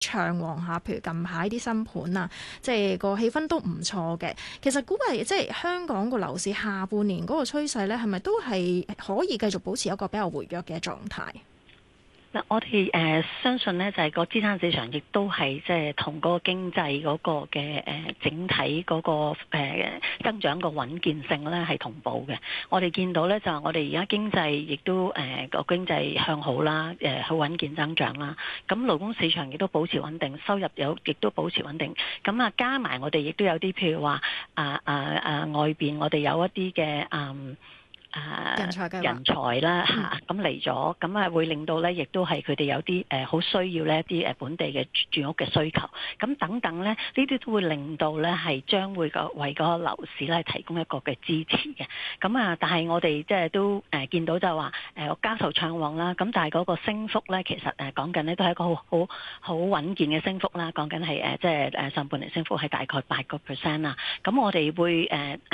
暢旺下，譬如近排啲新盤啊，即係個氣氛都唔錯嘅。其實估計即係香港個樓市下半年嗰個趨勢咧，係咪都係可以繼續保持一個比較活躍嘅狀態？ 嗱，我哋相信咧，就係個資產市場亦都係即係同嗰個經濟嗰個嘅整體嗰個增長個穩健性咧係同步嘅。我哋見到咧就係我哋而家經濟亦都個經濟向好啦，好穩健增長啦。咁勞工市場亦都保持穩定，收入亦都保持穩定。咁啊加埋我哋亦都有啲譬如話外邊我哋有一啲嘅人才啦嚇，咁嚟咗，咁啊會令到咧，亦都係佢哋有啲好需要呢一啲本地嘅住屋嘅需求，咁等等咧，呢啲都會令到咧係將會為嗰個樓市咧提供一個嘅支持嘅。咁啊，但係我哋即係都見到就話交投暢旺啦，咁但係嗰個升幅咧，其實講緊咧都係一個好穩健嘅升幅啦，講緊係即係上半年升幅係大概8%啦。咁我哋會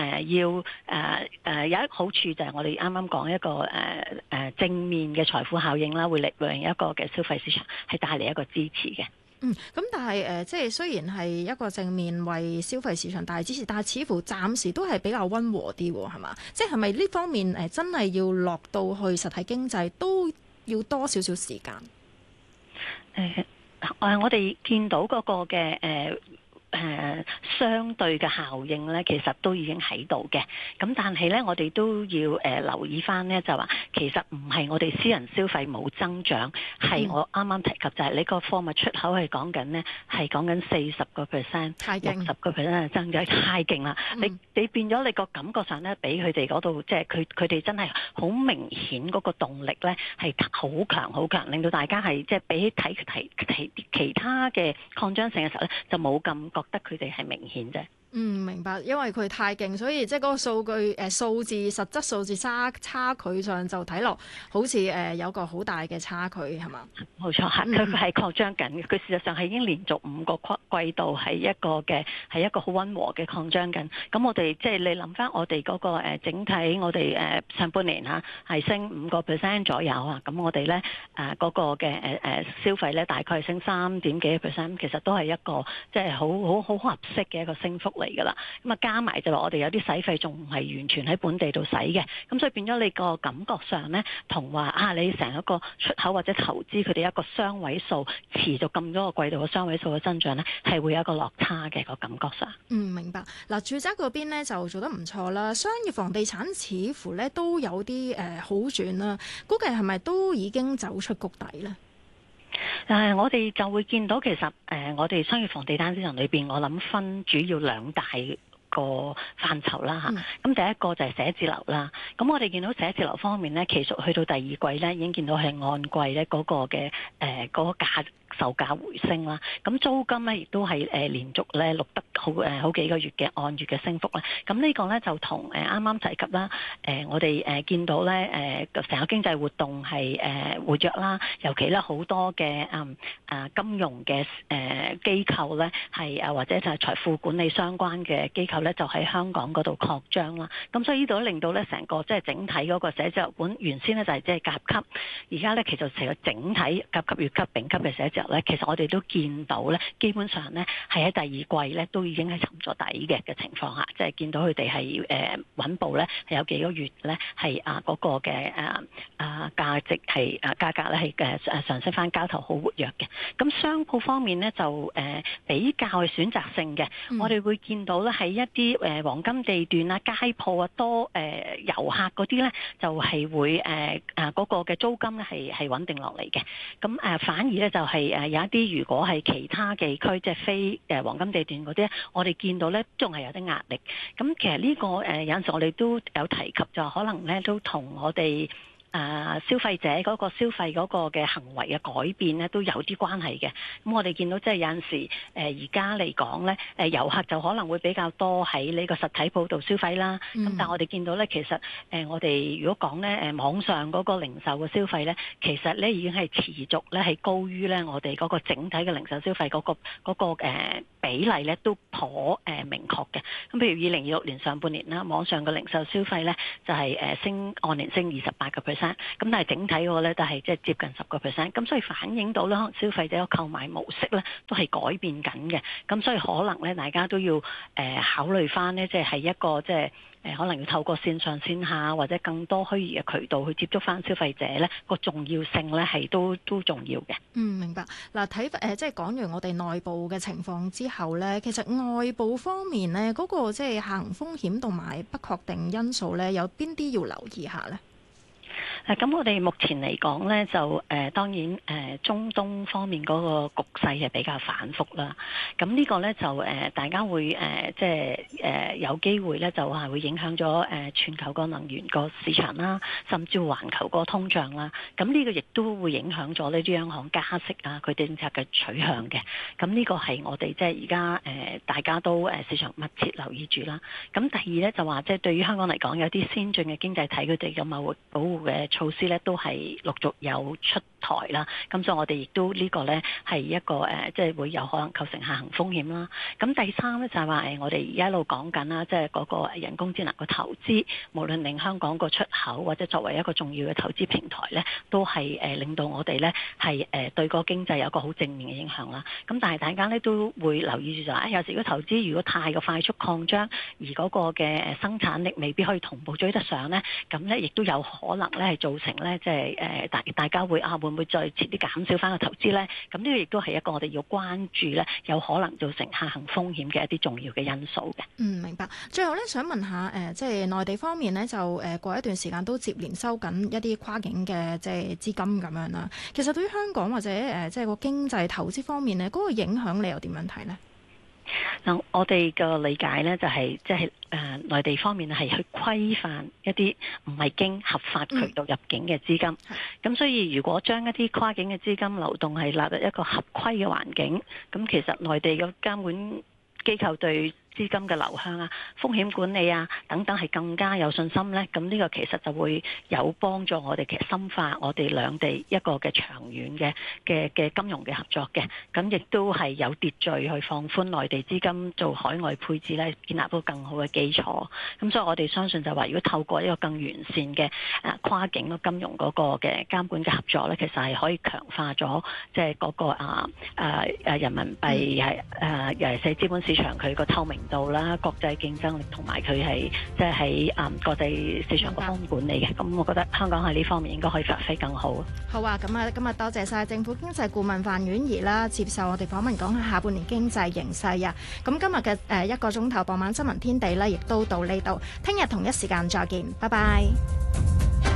要有一個好處就係我哋啱啱講一個正面嘅財富效應啦，會令一個嘅消費市場係帶嚟一個支持嘅。 咁但係即係雖然係一個正面為消費市場帶嚟支持，但係似乎暫時都係比較溫和啲喎，係嘛？即係咪呢方面真係要落到去實體經濟都要多少少時間？ 我哋見到嗰個嘅相對嘅效應咧，其實都已經喺度嘅。咁但係咧，我哋都要留意翻咧，就話其實唔係我哋私人消費冇增長，係我啱啱提及就係你個貨物出口係講緊呢，係講緊40%、60%嘅增長，太勁啦！你變咗你個感覺上咧，俾佢哋嗰度即係佢哋真係好明顯嗰個動力咧係好強好強，令到大家係即係比起睇其他嘅擴張性嘅時候咧，就冇咁覺得佢哋係明顯啫。 明白，因為佢太勁，所以即係嗰個數據實質數字差距上就睇落好似有個好大嘅差距，係嘛？ 冇錯，佢係擴張緊嘅。佢事實上係已經連續5個季度係一個好溫和嘅擴張緊。咁我哋即係你諗翻我哋嗰個整體，我哋上半年係升5% 左右啊。咁我哋咧嗰個嘅消費咧大概係升3點幾%，其實都係一個即係好合適嘅一個升幅嚟㗎啦。咁啊加埋就話我哋有啲使費仲唔係完全喺本地度使嘅，咁所以變咗你個感覺上咧，同話你成一個出口或者投資佢哋一個雙位數持續咁多個季度嘅雙位數嘅增長咧，係會有一個落差嘅個感覺上。 明白。嗱，住宅嗰邊咧就做得唔錯啦，商業房地產似乎咧都有啲好轉啦，估計係咪都已經走出谷底咧？ 我哋就會見到其實我哋商業房地產市場裏邊，我諗分主要2大個範疇啦嚇。咁第一個就係寫字樓啦。咁我哋見到寫字樓方面咧，其實去到第二季咧，已經見到係按季咧嗰個嘅嗰個售價回升啦。咁租金咧亦都係連續咧錄得好幾個月嘅按月嘅升幅啦。咁呢個咧就同啱啱提及啦。我哋見到咧成個經濟活動係活躍啦，尤其咧好多嘅金融嘅機構咧係或者就係財富管理相關嘅機構咧，就喺香港嗰度擴張啦。咁所以呢度令到咧成個即係整體嗰個寫字樓盤原先咧就係即係甲級，而家咧其實成個整體甲級、乙級、丙級嘅寫字樓咧，其實我哋都見到咧，基本上咧係喺第二季咧都已經係沉咗底嘅情況下，即係見到佢哋係穩步咧係有幾個月咧係嗰個嘅價值係價格咧係上升翻，交投好活躍嘅。咁商鋪方面咧就比較係選擇性嘅，我哋會見到咧喺一啲黃金地段啊、街鋪啊多遊客嗰啲咧，就係會嗰個嘅租金咧係穩定落嚟嘅。咁反而咧就係有一啲如果係其他地區即係非黃金地段嗰啲，我哋見到咧仲係有啲壓力。咁其實呢個有陣時我哋都有提及，就可能咧都同我哋消費者嗰個消費嗰個嘅行為嘅改變咧都有啲關係嘅。咁我哋見到即係有陣時而家嚟講咧，遊客就可能會比較多喺呢個實體鋪度消費啦。咁但係我哋見到咧，其實我哋如果講咧網上嗰個零售嘅消費咧，其實咧已經係持續咧係高於咧我哋嗰個整體嘅零售消費嗰個比例咧都頗明確嘅。咁譬如2026年上半年啦，網上嘅零售消費咧就係按年升28%，咁但係整體個咧都係即係接近10%。咁所以反映到咧，可能消費者嘅購買模式咧都係改變緊嘅。咁所以可能咧，大家都要考慮翻咧，即係一個即係可能要透過線上線下或者更多虛擬嘅渠道去接觸翻消費者咧，個重要性咧係都重要嘅。 明白。嗱，即係講完我哋內部嘅情況之後咧，其實外部方面咧嗰個即係下行風險同埋不確定因素咧，有邊啲要留意下咧？ 咁我哋目前嚟講咧，就當然中東方面嗰個局勢係比較反覆啦。咁呢個咧就大家會即係有機會咧，就係會影響咗全球個能源個市場啦，甚至環球個通脹啦。咁呢個亦都會影響咗呢啲央行加息啊，佢政策嘅取向嘅。咁呢個係我哋即係而家大家都市場密切留意住啦。咁第二咧就話即係對於香港嚟講，有啲先進嘅經濟體佢哋嘅貿易保護嘅措施咧都係陸續有出台啦，咁所以我哋亦都呢個咧係一個即係會有可能構成下行風險啦。咁第三咧就係話我哋而家一路講緊啦，即係嗰個人工智能個投資，無論令香港個出口或者作為一個重要嘅投資平台咧，都係令到我哋咧係對個經濟有個好正面嘅影響啦。咁但係大家咧都會留意住就係有時如果投資如果太過快速擴張，而嗰個嘅生產力未必可以同步追得上咧，咁咧亦都有可能咧係造成咧即係大家會會唔會再遲啲減少翻個投資咧？咁呢個亦都係一個我哋要關注咧，有可能造成下行風險嘅一啲重要嘅因素嘅。 明白。最後咧，想問下即係內地方面咧，就過一段時間都接連收緊一啲跨境嘅即係資金咁樣啦。其實對於香港或者即係個經濟投資方面咧，嗰個影響你又點樣睇呢？ 嗱，我哋嘅理解咧就係即係內地方面係去規範一啲唔係經合法渠道入境嘅資金，咁所以如果將一啲跨境嘅資金流動係納入一個合規嘅環境，咁其實內地嘅監管機構對資金嘅流向啊、風險管理啊等等係更加有信心咧，咁呢個其實就會有幫助我哋其實深化我哋兩地一個嘅長遠嘅金融嘅合作嘅，咁亦都係有秩序去放寬內地資金做海外配置咧，建立到更好嘅基礎。咁所以我哋相信就話，如果透過一個更完善嘅跨境嘅金融嗰個嘅監管嘅合作咧，其實係可以強化咗即係嗰個人民幣係尤其是資本市場佢個透明度啦、國際競爭力同埋佢係即係喺國際市場個風險管理嘅，咁我覺得香港喺呢方面應該可以發揮更好。 好啊，咁啊，今日多謝晒政府經濟顧問范婉儀啦，接受我哋訪問，講下下半年經濟形勢啊。咁今日嘅1個鐘頭傍晚新聞天地咧，亦都到呢度，聽日同一時間再見，拜拜。